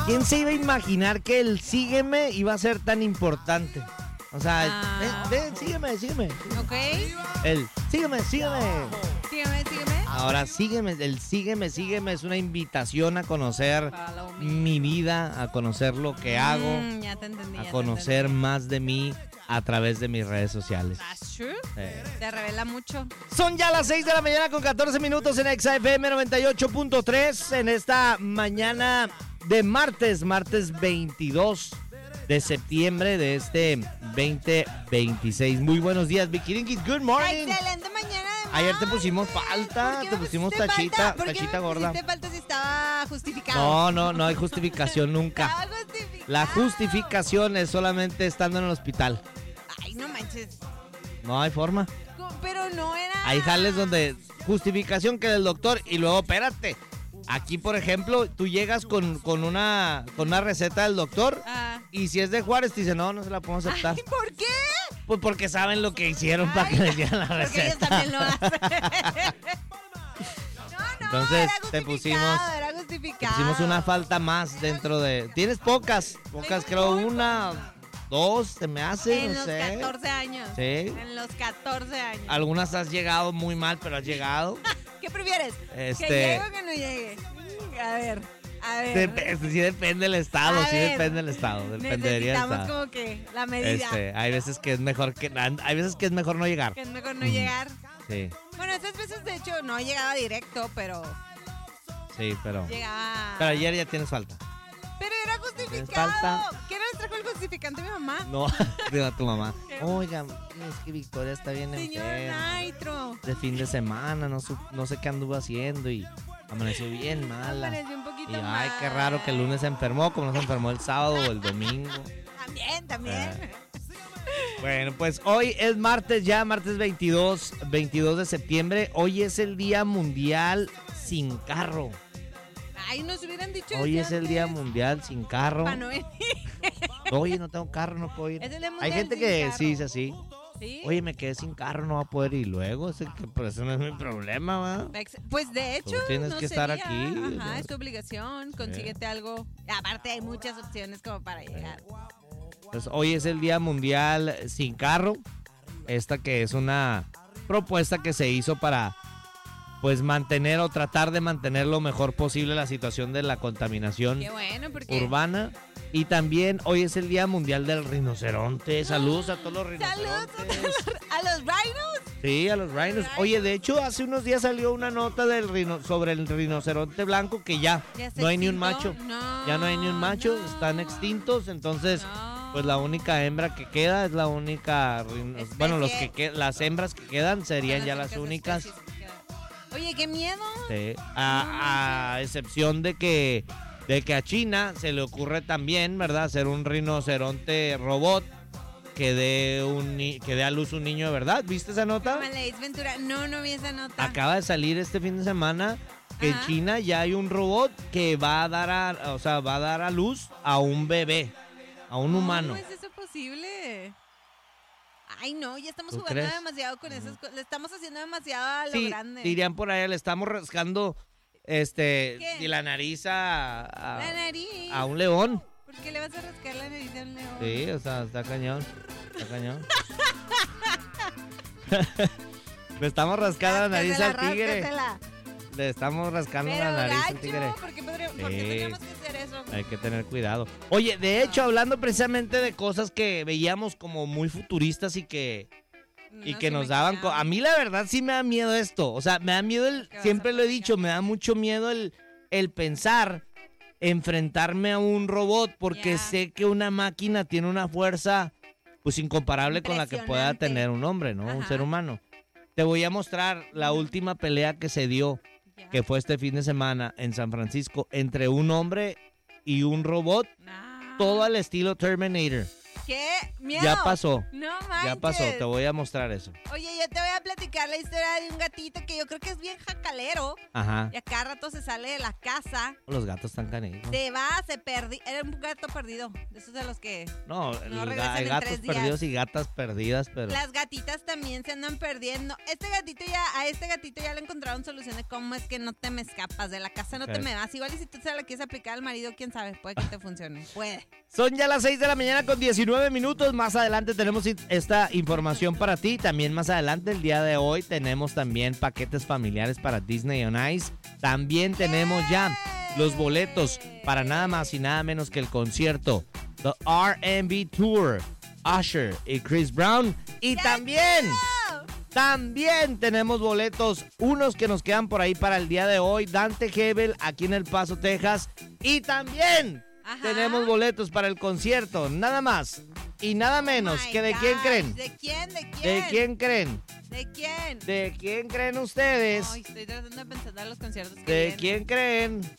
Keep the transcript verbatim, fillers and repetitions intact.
¿quién se iba a imaginar que el sígueme iba a ser tan importante? O sea, Ah. ven, ven, sígueme, sígueme. Ok. El sígueme, sígueme. Sígueme, sígueme. Ahora sígueme, el sígueme, sígueme es una invitación a conocer Follow me. mi vida, a conocer lo que hago, Mm, ya te entendí. ya a te conocer entendí. más de mí a través de mis redes sociales. That's true. Eh. Te revela mucho. Son ya las seis de la mañana con catorce minutos en Exa F M noventa y ocho punto tres en esta mañana de martes, martes veintidós de septiembre de este veinte veintiséis. Muy buenos días, Vicky Rinkis. Good morning. Excelente mañana de Ayer te martes. pusimos ¿Por falta, qué te me pusimos pusiste tachita, falta? ¿Por qué tachita me gorda. pusiste falta si estaba justificado? No, no, no hay justificación nunca. Estaba justificado. La justificación es solamente estando en el hospital. Ay, no manches. No hay forma. Co- Pero no era... Hay jales donde justificación que del doctor y luego espérate. Aquí, por ejemplo, tú llegas con, con, una, con una receta del doctor Ah. y si es de Juárez te dice, no, no se la podemos aceptar. Ay, ¿por qué? Pues porque saben lo que hicieron para Ay, que les dieran la Porque ellos receta. también lo hacen. No, no, Entonces, era te justificado, pusimos- era Te justificado. pusimos una falta más dentro de... Tienes pocas, pocas creo, una, dos, se me hace, En no los sé. catorce años. Sí. En los catorce años. Algunas has llegado muy mal, pero has llegado. ¿Qué prefieres? Este- ¿Que llegue o que no llegue? A ver, a ver. Dep- sí depende del estado, A sí ver, depende del estado, dependería del Necesitamos estado. como que la medida. Este, hay veces que es mejor que hay veces que es mejor no llegar. Que es mejor no Ujú. llegar. Sí, Bueno, esas veces de hecho no llegaba directo, pero sí, pero llegaba... pero ayer ya tienes falta. Pero era justificado. falta. ¿Qué nos trajo el justificante mi mamá? No, digo a tu mamá. ¿Qué? Oiga, es que Victoria está bien Señor enferma. Nitro. De fin de semana, no, su- no sé qué anduvo haciendo y amaneció bien mala. Amaneció un poquito Y ay, qué mal. raro que el lunes se enfermó, como no se enfermó el sábado o el domingo. También, también. Eh. Bueno, pues hoy es martes ya, martes veintidós, veintidós de septiembre. Hoy es el Día Mundial Sin Carro. Ay, nos hubieran dicho Hoy desde es el Día antes, Mundial Sin Carro. pa' no venir. Oye, no tengo carro, no puedo ir. Es el Día Hay Mundial gente sin que carro. sí dice así. ¿Sí? Oye, me quedé sin carro, no va a poder ir luego. Ese que, pero eso no es mi problema, ¿va? Ex- Pues de hecho, Tú tienes no que estar sería. aquí. Ajá, es tu obligación. Consíguete algo. Aparte, hay muchas opciones como para llegar. Pues hoy es el Día Mundial Sin Carro. Esta que es una propuesta que se hizo para pues mantener o tratar de mantener lo mejor posible la situación de la contaminación Qué bueno, porque. urbana. Y también hoy es el Día Mundial del Rinoceronte. Saludos a todos los Saludos rinocerontes. a los rhinos. Sí, a los rhinos. Oye, de hecho, hace unos días salió una nota del rino, sobre el rinoceronte blanco que ya, ¿Ya se no hay ni un extinto? macho. No, Ya no hay ni un macho, no. están extintos. Entonces, No. pues la única hembra que queda es la única. rino- Especie. Bueno, los que que- las hembras que quedan serían Son ya las únicas únicas. especies que quedan. Oye, qué miedo. Sí, a, a excepción de que de que a China se le ocurre también, ¿verdad? Hacer un rinoceronte robot que dé un ni- que dé a luz un niño de verdad. ¿Viste esa nota? Como la Ace Ventura. No, no vi esa nota. Acaba de salir este fin de semana que en Ajá. China ya hay un robot que va a dar a, o sea, va a dar a luz a un bebé, a un humano. ¿Cómo es eso posible? Ay, no, ya estamos ¿Tú jugando crees? demasiado con esas cosas. Le estamos haciendo demasiado a lo Sí, grande. dirían por ahí, le estamos rascando este ¿Qué? y la nariz a, a, La nariz. a un león. ¿Por qué le vas a rascar la nariz a un león? Sí, o sea, está cañón. Está cañón. Le estamos rascando la nariz Ráscasela, al tigre. ráscasela. Le estamos rascando Pero la nariz al gacho, tigre. ¿por qué, podría- por qué Sí. tendríamos que hacer eso? Hay que tener cuidado. Oye, de hecho, hablando precisamente de cosas que veíamos como muy futuristas y que y No, que sí nos me daban... co- quedaba. A mí la verdad sí me da miedo esto. O sea, me da miedo el... ¿Qué vas Siempre a lo he platicar? dicho, me da mucho miedo el, el pensar, enfrentarme a un robot porque Ya. sé que una máquina tiene una fuerza pues incomparable con la que pueda Impresionante. tener un hombre, ¿no? Un Ajá. ser humano. Te voy a mostrar la última pelea que se dio, Ya. que fue este fin de semana en San Francisco, entre un hombre y un robot, Ah. todo al estilo Terminator. ¿Qué? ¿Miedo? Ya pasó. No manches. Ya pasó, te voy a mostrar eso. Oye, yo te voy a platicar la historia de un gatito que yo creo que es bien jacalero. Ajá. Y a cada rato se sale de la casa. Los gatos están canijos. Se va, se perdió. Era un gato perdido. De esos de los que... No, No el regresan ga- hay en gatos tres días. perdidos y gatas perdidas, pero... Las gatitas también se andan perdiendo. Este gatito ya, a este gatito ya le encontraron solución de cómo es que no te me escapas de la casa, no Ok. te me vas. Igual y si tú se la quieres aplicar al marido, quién sabe, puede que te funcione. Puede. Son ya las seis de la mañana con diecinueve minutos. Más adelante tenemos i- esta información para ti. También más adelante, el día de hoy, tenemos también paquetes familiares para Disney on Ice. También tenemos ya los boletos para nada más y nada menos que el concierto The R and B Tour, Usher y Chris Brown. Y ¡Ya también... quiero! También tenemos boletos, unos que nos quedan por ahí para el día de hoy. Dante Gebel aquí en El Paso, Texas. Y también Ajá. tenemos boletos para el concierto, nada más y nada menos Oh my que de gosh. quién creen. ¿De quién? ¿De quién? ¿De quién creen? ¿De quién? ¿De quién creen ustedes? Ay, estoy tratando de pensar en los conciertos que ¿De vienen. quién creen?